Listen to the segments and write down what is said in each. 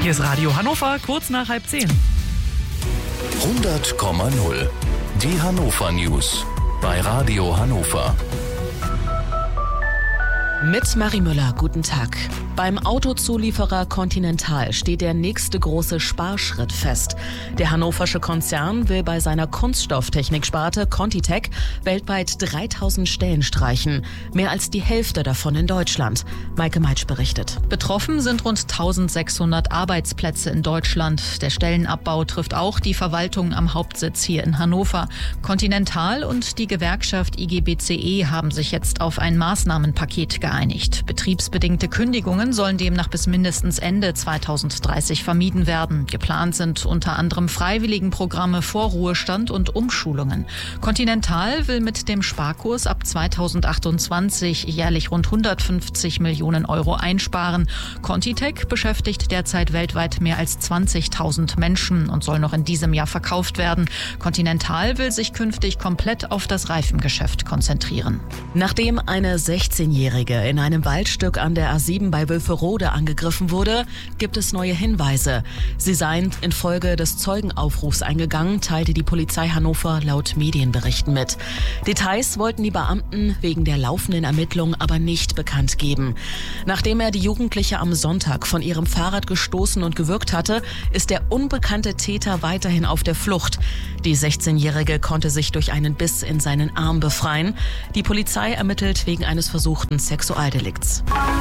Hier ist Radio Hannover, kurz nach 9:30. 100,0. Die Hannover News bei Radio Hannover. Mit Marie Müller, guten Tag. Beim Autozulieferer Continental steht der nächste große Sparschritt fest. Der hannoversche Konzern will bei seiner Kunststofftechniksparte ContiTech weltweit 3000 Stellen streichen. Mehr als die Hälfte davon in Deutschland. Maike Meitsch berichtet. Betroffen sind rund 1600 Arbeitsplätze in Deutschland. Der Stellenabbau trifft auch die Verwaltung am Hauptsitz hier in Hannover. Continental und die Gewerkschaft IGBCE haben sich jetzt auf ein Maßnahmenpaket geeinigt. Betriebsbedingte Kündigungen sollen demnach bis mindestens Ende 2030 vermieden werden. Geplant sind unter anderem Freiwilligenprogramme, Vorruhestand und Umschulungen. Continental will mit dem Sparkurs ab 2028 jährlich rund 150 Millionen Euro einsparen. ContiTech beschäftigt derzeit weltweit mehr als 20.000 Menschen und soll noch in diesem Jahr verkauft werden. Continental will sich künftig komplett auf das Reifengeschäft konzentrieren. Nachdem eine 16-Jährige in einem Waldstück an der A7 bei Wülferode angegriffen wurde, gibt es neue Hinweise. Sie seien infolge des Zeugenaufrufs eingegangen, teilte die Polizei Hannover laut Medienberichten mit. Details wollten die Beamten wegen der laufenden Ermittlungen aber nicht bekannt geben. Nachdem er die Jugendliche am Sonntag von ihrem Fahrrad gestoßen und gewürgt hatte, ist der unbekannte Täter weiterhin auf der Flucht. Die 16-Jährige konnte sich durch einen Biss in seinen Arm befreien. Die Polizei ermittelt wegen eines versuchten Sexualdelikts.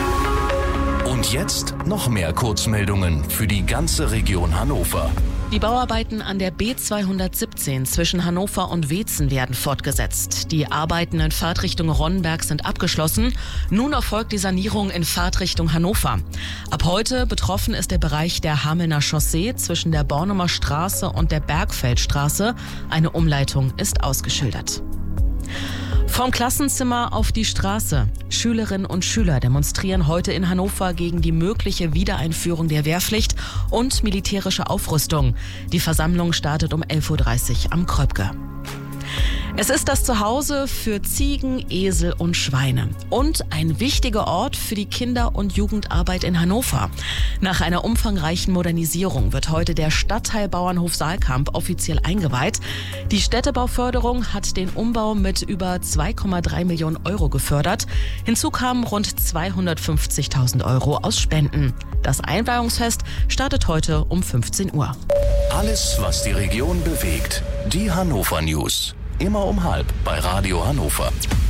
Und jetzt noch mehr Kurzmeldungen für die ganze Region Hannover. Die Bauarbeiten an der B217 zwischen Hannover und Weetzen werden fortgesetzt. Die Arbeiten in Fahrtrichtung Ronnenberg sind abgeschlossen. Nun erfolgt die Sanierung in Fahrtrichtung Hannover. Ab heute betroffen ist der Bereich der Hamelner Chaussee zwischen der Bornumer Straße und der Bergfeldstraße. Eine Umleitung ist ausgeschildert. Vom Klassenzimmer auf die Straße. Schülerinnen und Schüler demonstrieren heute in Hannover gegen die mögliche Wiedereinführung der Wehrpflicht und militärische Aufrüstung. Die Versammlung startet um 11:30 Uhr am Kröpke. Es ist das Zuhause für Ziegen, Esel und Schweine und ein wichtiger Ort für die Kinder- und Jugendarbeit in Hannover. Nach einer umfangreichen Modernisierung wird heute der Stadtteilbauernhof Saalkamp offiziell eingeweiht. Die Städtebauförderung hat den Umbau mit über 2,3 Millionen Euro gefördert. Hinzu kamen rund 250.000 Euro aus Spenden. Das Einweihungsfest startet heute um 15 Uhr. Alles, was die Region bewegt. Die Hannover News. Immer um 12:30 bei Radio Hannover.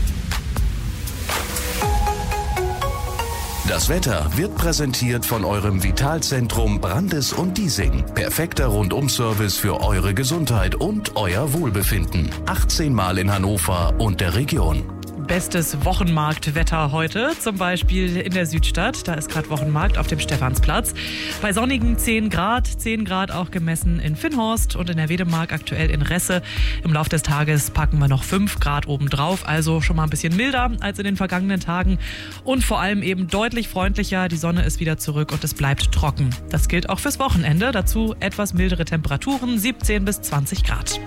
Das Wetter wird präsentiert von eurem Vitalzentrum Brandes und Diesing. Perfekter Rundum-Service für eure Gesundheit und euer Wohlbefinden. 18 Mal in Hannover und der Region. Bestes Wochenmarktwetter heute, zum Beispiel in der Südstadt. Da ist gerade Wochenmarkt auf dem Stephansplatz. Bei sonnigen 10 Grad auch gemessen in Finnhorst und in der Wedemark aktuell in Resse. Im Laufe des Tages packen wir noch 5 Grad obendrauf, also schon mal ein bisschen milder als in den vergangenen Tagen und vor allem eben deutlich freundlicher. Die Sonne ist wieder zurück und es bleibt trocken. Das gilt auch fürs Wochenende. Dazu etwas mildere Temperaturen, 17 bis 20 Grad.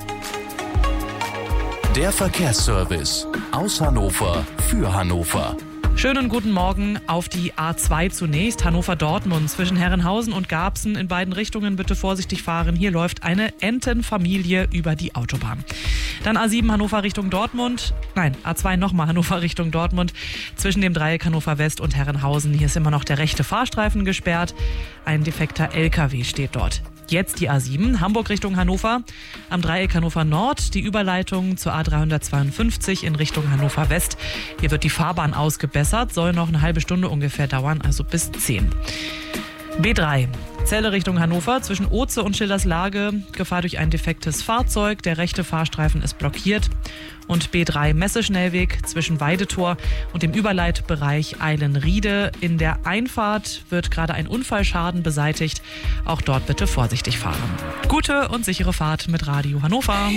Der Verkehrsservice aus Hannover für Hannover. Schönen guten Morgen auf die A2 zunächst. Hannover-Dortmund zwischen Herrenhausen und Garbsen in beiden Richtungen bitte vorsichtig fahren. Hier läuft eine Entenfamilie über die Autobahn. Dann A7 Hannover Richtung Dortmund. Nein, A2 nochmal Hannover Richtung Dortmund. Zwischen dem Dreieck Hannover West und Herrenhausen. Hier ist immer noch der rechte Fahrstreifen gesperrt. Ein defekter LKW steht dort. Jetzt die A7, Hamburg Richtung Hannover. Am Dreieck Hannover Nord die Überleitung zur A352 in Richtung Hannover West. Hier wird die Fahrbahn ausgebessert, soll noch eine halbe Stunde ungefähr dauern, also bis 10. B3, Celle Richtung Hannover, zwischen Oze und Schillerslage, Gefahr durch ein defektes Fahrzeug, der rechte Fahrstreifen ist blockiert. Und B3 Messeschnellweg zwischen Weidetor und dem Überleitbereich Eilenriede. In der Einfahrt wird gerade ein Unfallschaden beseitigt. Auch dort bitte vorsichtig fahren. Gute und sichere Fahrt mit Radio Hannover.